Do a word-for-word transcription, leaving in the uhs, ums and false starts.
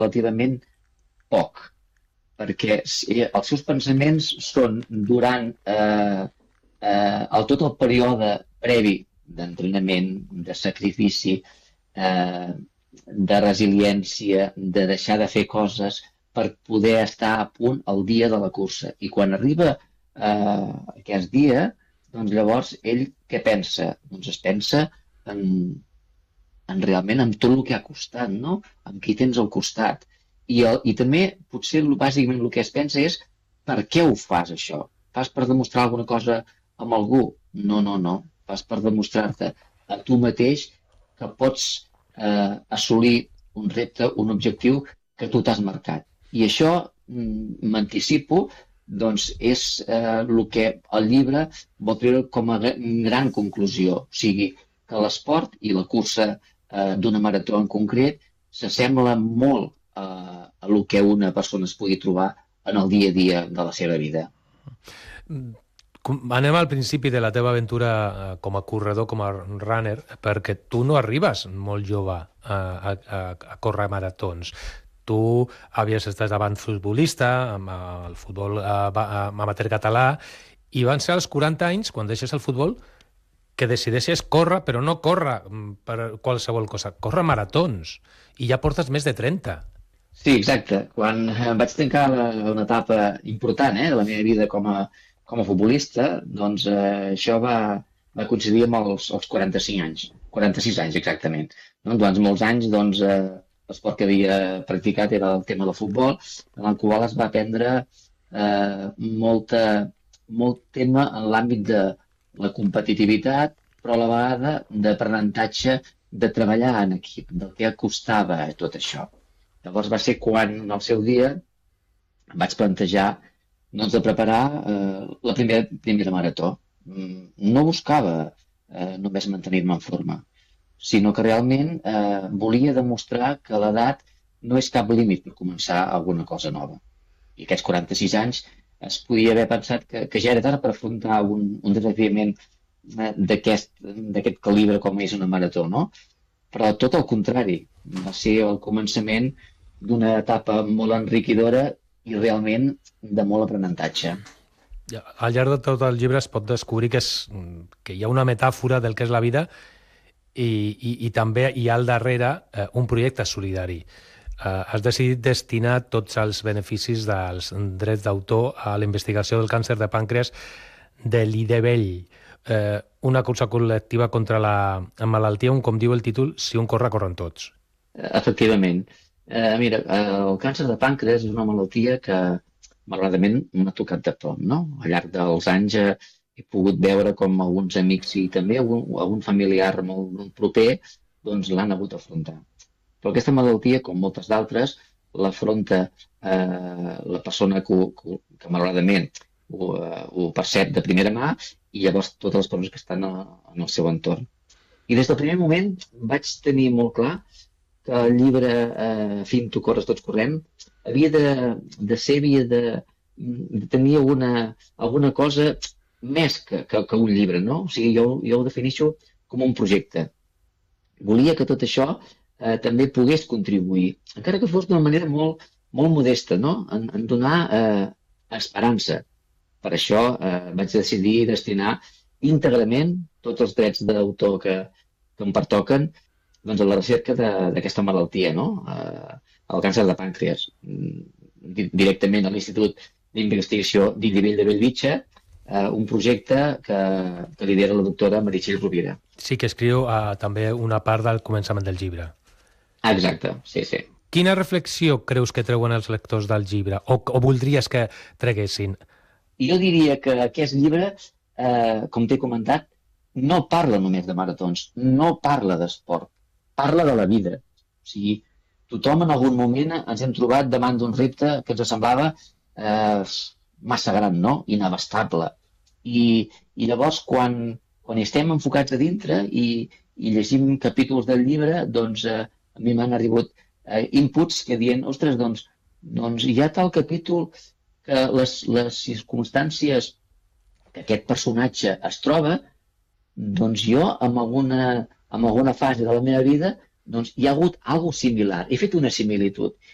relativament poc, perquè els seus pensaments són durant eh, eh, el, tot el període previ d'entrenament, de sacrifici, eh, de resiliència, de deixar de fer coses per poder estar a punt el dia de la cursa. I quan arriba eh, aquest dia, doncs llavors ell què pensa? Doncs es pensa en, en realment en tot el que ha costat, no? En qui tens al costat. I, el, i també potser bàsicament el que es pensa és per què ho fas això? Fas per demostrar alguna cosa amb algú? No, no, no. Fas per demostrar-te a tu mateix que pots eh, assolir un repte, un objectiu que tu t'has marcat. I això, m'anticipo, doncs és eh, el que el llibre vol treure com a gran conclusió. O sigui, que l'esport i la cursa eh, d'una marató en concret s'assembla molt eh, a el que una persona es pugui trobar en el dia a dia de la seva vida. Anem al principi de la teva aventura com a corredor, com a runner, perquè tu no arribes molt jove a, a, a córrer maratons. Tu havies estat abans futbolista, amb el futbol amateur català, i van ser als quaranta anys, quan deixes el futbol, que decideixes córrer, però no córrer per qualsevol cosa, córrer maratons, i ja portes més de trenta. Sí, exacte. Quan vaig tancar una etapa important eh, de la meva vida com a, com a futbolista, doncs eh, això va, va coincidir amb els, els quaranta-cinc anys, quaranta-sis anys exactament. No? Durant molts anys, doncs, eh, l'esport que havia practicat era el tema del futbol, en el qual es va aprendre eh, molta, molt tema en l'àmbit de la competitivitat, però a la vegada d'aprenentatge de treballar en equip, del que costava tot això. Llavors va ser quan, en el seu dia, vaig plantejar doncs, de preparar eh, la primera, primera marató. No buscava eh, només mantenir-me en forma, sinó que realment eh, volia demostrar que l'edat no és cap límit per començar alguna cosa nova. I aquests quaranta-sis anys es podia haver pensat que, que ja era tard per afrontar un, un desafiament eh, d'aquest calibre com és una marató, no? Però tot el contrari, va ser el començament d'una etapa molt enriquidora i realment de molt aprenentatge. Al llarg de tot el llibre es pot descobrir que, és, que hi ha una metàfora del que és la vida i, i, i també hi ha al darrere eh, un projecte solidari. Eh, has decidit destinar tots els beneficis dels drets d'autor a la investigació del càncer de pàncreas de l'Idevell, eh, una cursa col·lectiva contra la malaltia, on, com diu el títol, si un corre, corren tots. Efectivament. Eh, mira, el càncer de pàncreas és una malaltia que malauradament m'ha tocat de prop, no? Al llarg dels anys eh, he pogut veure com alguns amics i també algun, algun familiar molt proper doncs l'han hagut d'afrontar. Però aquesta malaltia, com moltes d'altres, l'afronta eh, la persona que, que, que malauradament ho, eh, ho percep de primera mà i llavors totes les persones que estan a, en el seu entorn. I des del primer moment vaig tenir molt clar que el llibre eh, Fin, tu corres, tots correm, havia de, de ser, havia de, de tenir alguna, alguna cosa més que, que, que un llibre, no? O sigui, jo, jo ho defineixo com un projecte. Volia que tot això eh, també pogués contribuir, encara que fos d'una manera molt, molt modesta, no? En, en donar eh, esperança. Per això eh, vaig decidir destinar íntegrament tots els drets d'autor que, que em pertoquen doncs, a la recerca d'aquesta malaltia, no? Eh, el càncer de pàncreas. Directament a l'Institut d'Investigació d'Idevell de Bellvitge, Uh, un projecte que, que lidera la doctora Meritxell Rovira. Sí, que escriu uh, també una part del començament del llibre. Ah, exacte, sí, sí. Quina reflexió creus que treuen els lectors del llibre? O, o voldries que treguessin? Jo diria que aquest llibre, eh, com t'he comentat, no parla només de maratons, no parla d'esport, parla de la vida. O sigui, tothom en algun moment ens hem trobat davant d'un repte que ens semblava eh, massa gran, no? Inabastable. I, i llavors, quan, quan hi estem enfocats a dintre i, i llegim capítols del llibre, doncs eh, a mi m'han arribat eh, inputs que diuen, ostres, doncs, doncs hi ha tal capítol que les, les circumstàncies que aquest personatge es troba, doncs jo, en alguna, en alguna fase de la meva vida, doncs hi ha hagut alguna similar. He fet una similitud.